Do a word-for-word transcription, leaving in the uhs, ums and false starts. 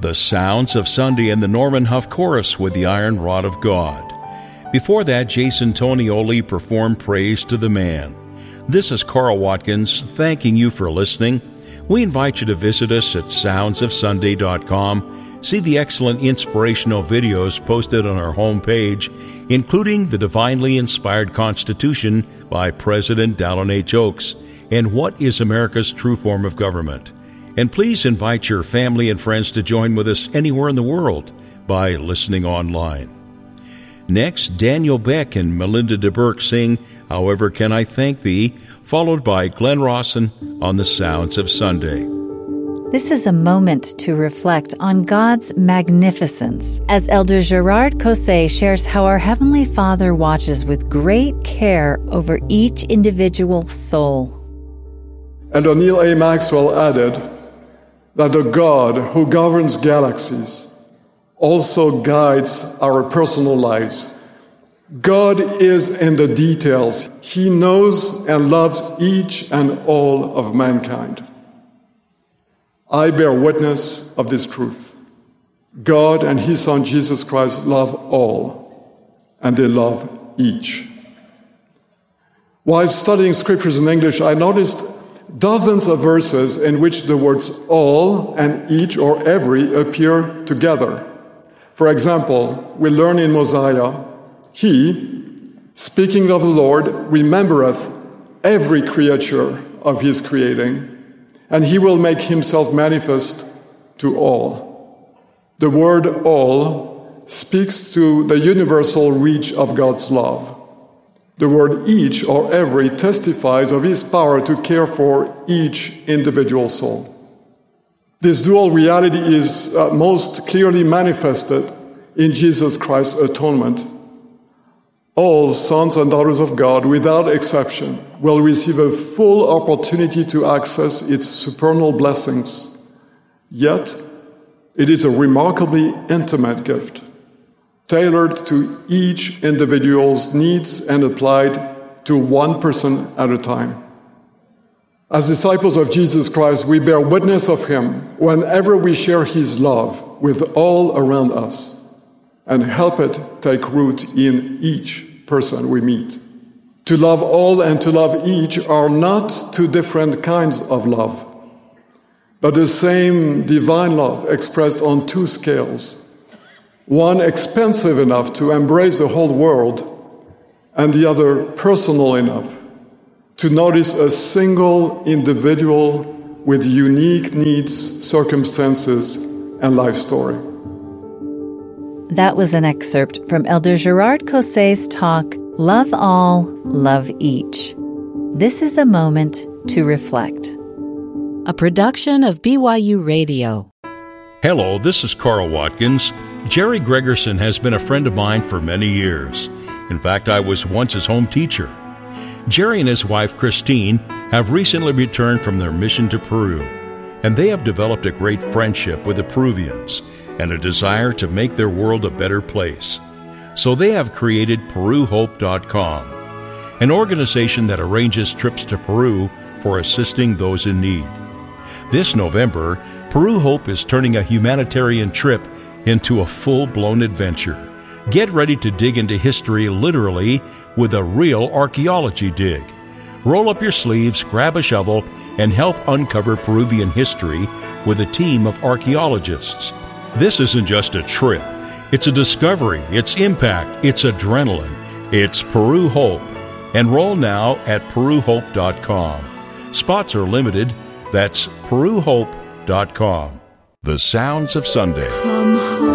The Sounds of Sunday and the Norman Huff Chorus with the Iron Rod of God. Before that, Jason Tonioli performed Praise to the Man. This is Carl Watkins thanking you for listening. We invite you to visit us at sounds of sunday dot com. See the excellent inspirational videos posted on our homepage, including the Divinely Inspired Constitution by President Dallin H. Oaks and What is America's True Form of Government. And please invite your family and friends to join with us anywhere in the world by listening online. Next, Daniel Beck and Melinda DeBerk sing However Can I Thank Thee, followed by Glenn Rawson on the Sounds of Sunday. This is a moment to reflect on God's magnificence as Elder Gerard Cosset shares how our Heavenly Father watches with great care over each individual soul. Elder Neil A. Maxwell added that the God who governs galaxies also guides our personal lives. God is in the details. He knows and loves each and all of mankind. I bear witness of this truth. God and His Son Jesus Christ love all, and they love each. While studying scriptures in English, I noticed dozens of verses in which the words all and each or every appear together. For example, we learn in Mosiah, He, speaking of the Lord, remembereth every creature of His creating, and He will make Himself manifest to all. The word all speaks to the universal reach of God's love. The word each or every testifies of His power to care for each individual soul. This dual reality is uh, most clearly manifested in Jesus Christ's atonement. All sons and daughters of God, without exception, will receive a full opportunity to access its supernal blessings. Yet, it is a remarkably intimate gift, tailored to each individual's needs and applied to one person at a time. As disciples of Jesus Christ, we bear witness of Him whenever we share His love with all around us and help it take root in each person we meet. To love all and to love each are not two different kinds of love, but the same divine love expressed on two scales. One expensive enough to embrace the whole world, and the other personal enough to notice a single individual with unique needs, circumstances, and life story. That was an excerpt from Elder Gerard Cosset's talk, Love All, Love Each. This is a moment to reflect. A production of B Y U Radio. Hello, this is Carl Watkins. Jerry Gregerson has been a friend of mine for many years. In fact, I was once his home teacher. Jerry and his wife, Christine, have recently returned from their mission to Peru, and they have developed a great friendship with the Peruvians and a desire to make their world a better place. So they have created Peru Hope dot com, an organization that arranges trips to Peru for assisting those in need. This November, Peru Hope is turning a humanitarian trip into a full-blown adventure. Get ready to dig into history literally with a real archaeology dig. Roll up your sleeves, grab a shovel, and help uncover Peruvian history with a team of archaeologists. This isn't just a trip. It's a discovery, it's impact, it's adrenaline. It's Peru Hope. Enroll now at Peru Hope dot com. Spots are limited. That's Peru Hope dot com. The Sounds of Sunday.